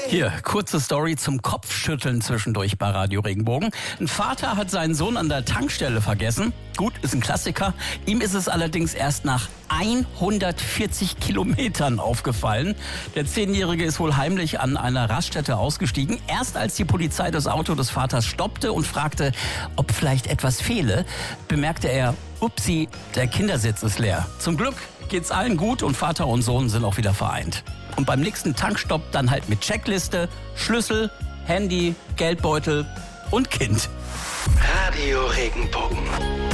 Hier, kurze Story zum Kopfschütteln zwischendurch bei Radio Regenbogen. Ein Vater hat seinen Sohn an der Tankstelle vergessen. Gut, ist ein Klassiker. Ihm ist es allerdings erst nach 140 Kilometern aufgefallen. Der 10-Jährige ist wohl heimlich an einer Raststätte ausgestiegen. Erst als die Polizei das Auto des Vaters stoppte und fragte, ob vielleicht etwas fehle, bemerkte er, upsi, der Kindersitz ist leer. Zum Glück geht's allen gut und Vater und Sohn sind auch wieder vereint. Und beim nächsten Tankstopp dann halt mit Checkliste, Schlüssel, Handy, Geldbeutel und Kind. Radio Regenbogen.